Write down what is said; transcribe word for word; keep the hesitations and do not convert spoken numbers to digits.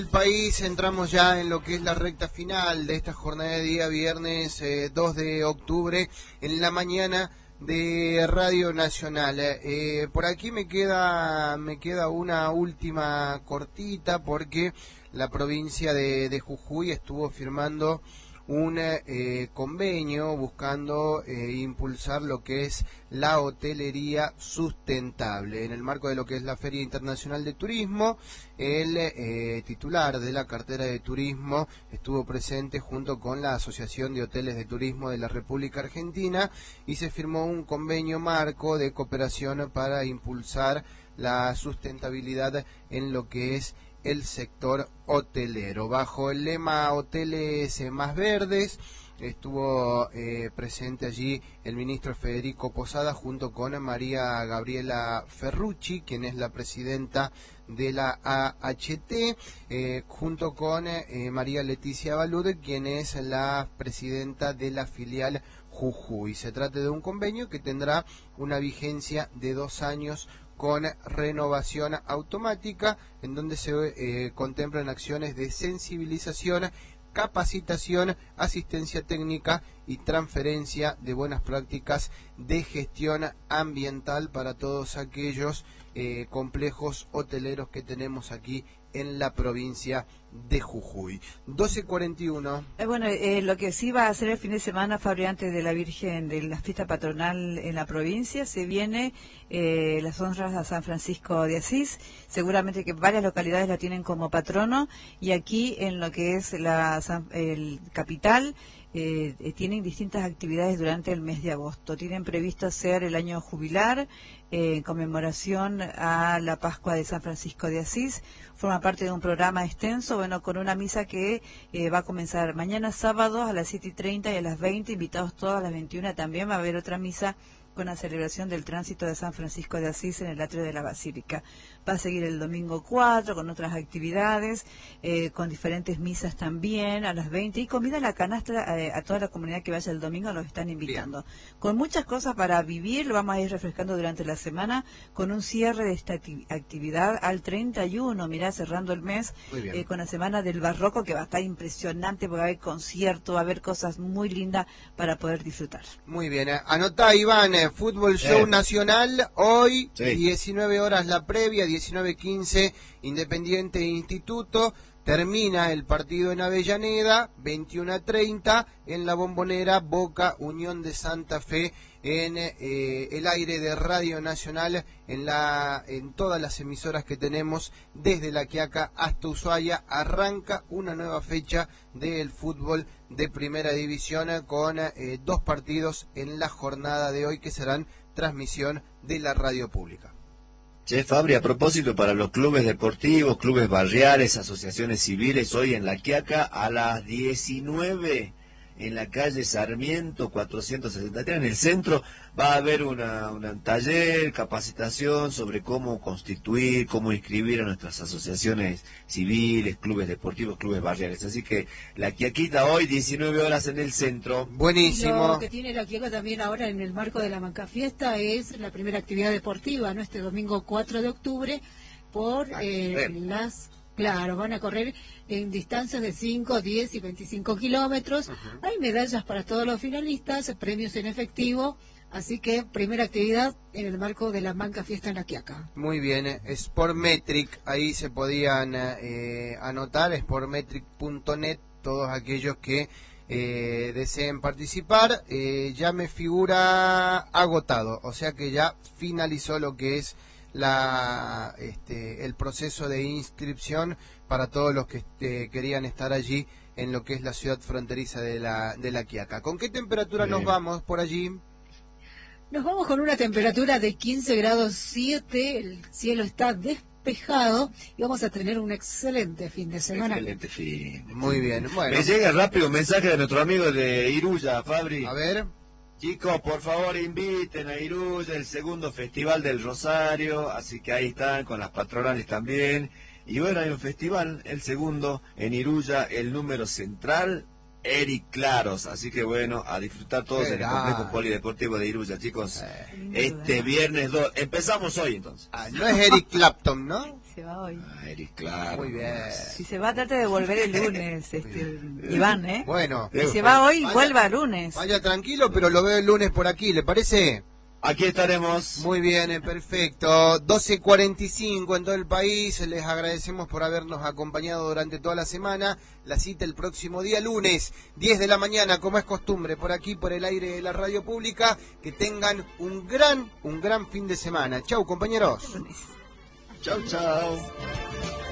El país, entramos ya en lo que es la recta final de esta jornada de día viernes eh, dos de octubre en la mañana de Radio Nacional. Eh, por aquí me queda me queda una última cortita porque la provincia de, de Jujuy estuvo firmando un eh, convenio buscando eh, impulsar lo que es la hotelería sustentable. En el marco de lo que es la Feria Internacional de Turismo, el eh, titular de la cartera de turismo estuvo presente junto con la Asociación de Hoteles de Turismo de la República Argentina y se firmó un convenio marco de cooperación para impulsar la sustentabilidad en lo que es el sector hotelero. Bajo el lema Hoteles Más Verdes estuvo eh, presente allí el ministro Federico Posada junto con María Gabriela Ferrucci, quien es la presidenta de la A H T, eh, junto con eh, María Leticia Balud, quien es la presidenta de la filial Jujuy. Se trata de un convenio que tendrá una vigencia de dos años con renovación automática, en donde se eh, contemplan acciones de sensibilización, capacitación, asistencia técnica y transferencia de buenas prácticas de gestión ambiental para todos aquellos eh, complejos hoteleros que tenemos aquí en la provincia de Jujuy. doce cuarenta y uno. Eh, bueno, eh, lo que sí va a hacer el fin de semana, Fabri, antes de la Virgen, de la fiesta patronal en la provincia, se viene eh, las honras a San Francisco de Asís. Seguramente que varias localidades la tienen como patrono, y aquí en lo que es la San, el capital, Eh, eh, tienen distintas actividades durante el mes de agosto. Tienen previsto hacer el año jubilar eh, en conmemoración a la Pascua de San Francisco de Asís. Forma parte de un programa extenso, bueno, con una misa que eh, va a comenzar mañana sábado a las siete y treinta y a las veinte, invitados todos a las veintiuna. También va a haber otra misa con la celebración del tránsito de San Francisco de Asís en el atrio de la Basílica. Va a seguir el domingo cuatro con otras actividades, eh, con diferentes misas también a las veinte, y comida a la canasta eh, a toda la comunidad que vaya el domingo, los están invitando. Bien. Con muchas cosas para vivir, lo vamos a ir refrescando durante la semana con un cierre de esta actividad al treinta y uno, mirá, cerrando el mes eh, con la Semana del Barroco, que va a estar impresionante porque va a haber concierto, va a haber cosas muy lindas para poder disfrutar. Muy bien, eh, anotá, Iván, eh, Fútbol Show eh. Nacional, hoy, sí. diecinueve horas la previa, diecinueve quince, Independiente e Instituto. Termina el partido en Avellaneda, veintiuno treinta, en la Bombonera, Boca Unión de Santa Fe, en eh, el aire de Radio Nacional, en la en todas las emisoras que tenemos, desde La Quiaca hasta Ushuaia. Arranca una nueva fecha del fútbol de Primera División con eh, dos partidos en la jornada de hoy que serán transmisión de la radio pública. Che, Fabri, a propósito, para los clubes deportivos, clubes barriales, asociaciones civiles, hoy en La Quiaca a las diecinueve, en la calle Sarmiento cuatrocientos sesenta y tres, en el centro, va a haber una, una taller, capacitación sobre cómo constituir, cómo inscribir a nuestras asociaciones civiles, clubes deportivos, clubes barriales. Así que La Quiaquita hoy, diecinueve horas en el centro. Buenísimo. Lo que tiene La Quiaca también ahora en el marco de la Mancafiesta es la primera actividad deportiva, ¿no? Este domingo cuatro de octubre, por eh, las... Claro, van a correr en distancias de cinco, diez y veinticinco kilómetros. Uh-huh. Hay medallas para todos los finalistas, premios en efectivo. Así que primera actividad en el marco de la Manca Fiesta en La Quiaca. Muy bien, Sportmetric, ahí se podían eh, anotar, sportmetric punto net, todos aquellos que eh, deseen participar. Eh, ya me figura agotado, o sea que ya finalizó lo que es la este, el proceso de inscripción para todos los que este, querían estar allí en lo que es la ciudad fronteriza de la de La Quiaca. ¿Con qué temperatura Bien. nos vamos por allí? Nos vamos con una temperatura de quince grados siete, el cielo está despejado y vamos a tener un excelente fin de semana. Excelente fin. Muy bien. Bueno. Me llega rápido un mensaje de nuestro amigo de Iruya, Fabri. A ver. Chicos, por favor, inviten a Iruya, el segundo Festival del Rosario, así que ahí están, con las patronales también. Y bueno, hay un festival, el segundo, en Iruya, el número central, Eric Claros. Así que bueno, a disfrutar todos en el complejo polideportivo de Iruya, chicos. Eh, este viernes dos. Empezamos hoy, entonces. Ah, no es Eric Clapton, ¿no? Se va hoy. Ah, Eric, claro. Muy bien. Si se va, trate de volver el lunes, este, Iván, ¿eh? Bueno. Si se va hoy, vaya, vuelva el lunes. Vaya tranquilo, pero lo veo el lunes por aquí, ¿le parece? Aquí estaremos. Muy bien, eh, perfecto. doce cuarenta y cinco en todo el país. Les agradecemos por habernos acompañado durante toda la semana. La cita el próximo día, lunes, diez de la mañana, como es costumbre, por aquí, por el aire de la radio pública. Que tengan un gran, un gran fin de semana. Chau, compañeros. Chau, chau.